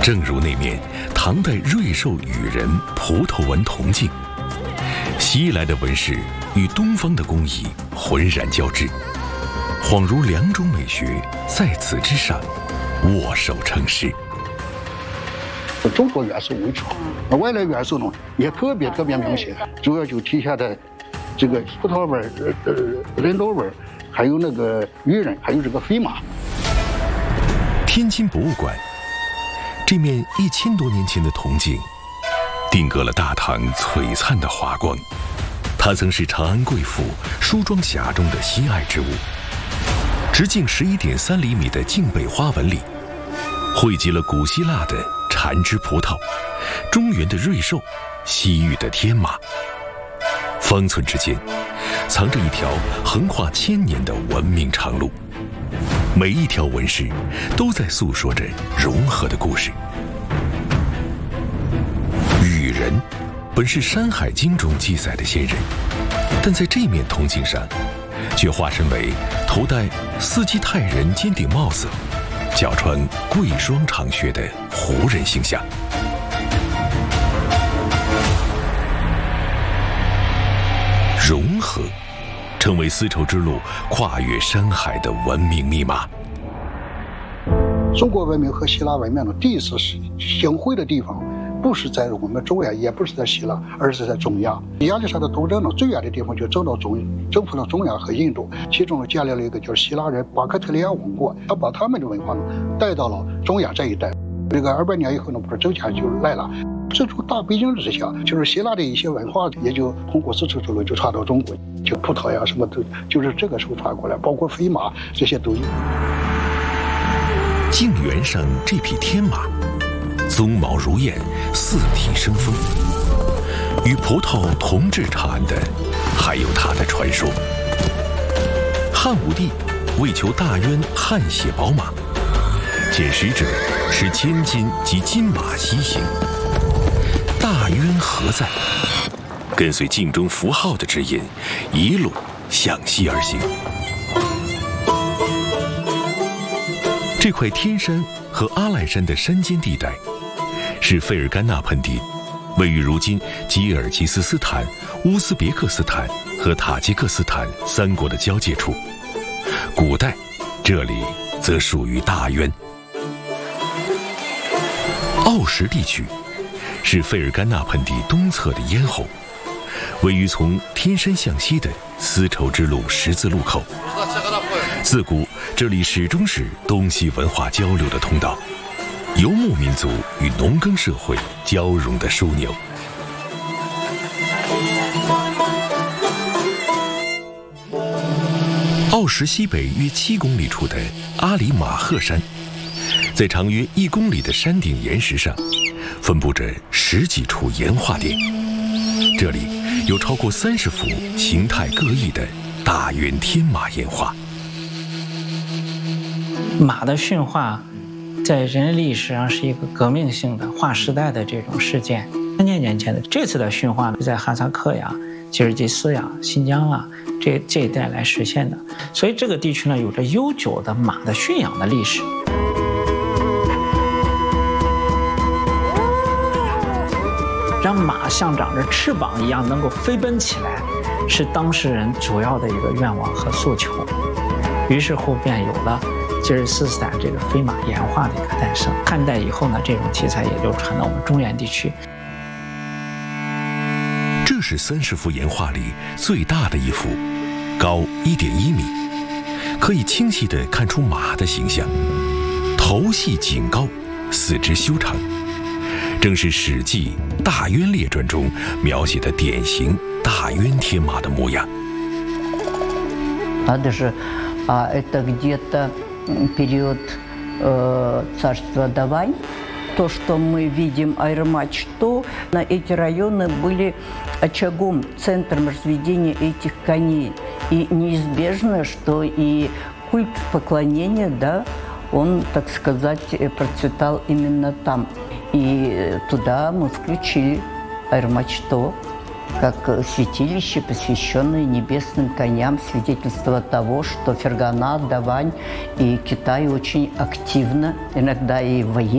正如那面唐代瑞兽羽人葡萄纹铜镜，西来的纹饰与东方的工艺浑然交织，恍如两种美学在此之上握手成诗。 中国元素为主，外来元素呢也特别明显，主要就体现在这个葡萄纹、人头纹，还有那个羽人，还有这个飞马。 天津博物馆这面1000多年前的铜镜，定格了大唐璀璨的华光。它曾是长安贵妇梳妆匣中的心爱之物。直径11.3厘米的镜背花纹里，汇集了古希腊的缠枝葡萄、中原的瑞兽、西域的天马。方寸之间，藏着一条横跨1000年的文明长路。每一条纹饰都在诉说着融合的故事。羽人本是《山海经》中记载的仙人，但在这面铜镜上，却化身为头戴四季泰人尖顶帽子、脚穿贵霜长靴的胡人形象。融合成为丝绸之路跨越山海的文明密码。 中国文明和希腊文明的第一次相会的地方，不是在我们中亚，也不是在希腊，而是在中亚。亚历山大东征呢，最远的地方就征服了中亚和印度，其中建立了一个叫希腊人巴克特利亚王国，他把他们的文化呢带到了中亚这一带。这个200年以后呢，不是周家就来了。这种大背景之下，就是希腊的一些文化也就通过丝绸之路就传到中国，就葡萄呀什么都就是这个时候传过来，包括飞马这些都有。 镜原上这匹天马，鬃毛如燕，四体生风。与葡萄同治长安的，还有它的传说。汉武帝为求大渊汗血宝马，遣使者持千金及金马西行。大渊何在？跟随镜中符号的指引，一路向西而行。这块天山和阿赖山的山间地带，是费尔干纳盆地位于如今吉尔吉斯斯坦、乌兹别克斯坦和塔吉克斯坦3国的交界处。古代，这里则属于大渊。奥什地区是费尔干纳盆地东侧的咽喉，位于从天山向西的丝绸之路十字路口。自古这里始终是东西文化交流的通道，游牧民族与农耕社会交融的枢纽。奥什西北约7公里处的阿里马赫山，在长约1公里的山顶岩石上，分布着10几处岩画殿。这里有超过30幅形态各异的大渊天马岩画。 马的驯化在人类历史上是一个革命性的划时代的这种事件。3000年前的这次的驯化是在哈萨克呀、吉尔吉斯呀、新疆啊这一带来实现的，所以这个地区呢有着悠久的马的驯养的历史。让马像长着翅膀一样能够飞奔起来，是当事人主要的一个愿望和诉求。于是乎便有了吉尔吉斯斯坦这个飞马岩画的一个诞生。汉代以后呢，这种题材也就传到我们中原地区。 这是30幅岩画里最大的一幅，高1.1米，可以清晰地看出马的形象，头细颈高，四肢修长，正是《史记·大渊列传》中描写的典型大渊天马的模样。 Это где-то период царства Давань. То, что мы видим Айрмач-То, эти районы были очагом, центром разведения этих коней. И неизбежно, что и культ поклонения, да, он, так сказать, процветал именно там. И туда мы включили Айрмач-То как святилище, посвященное небесным коням, свидетельство того, что Фергана, Давань и Китай очень активно, иногда и военно,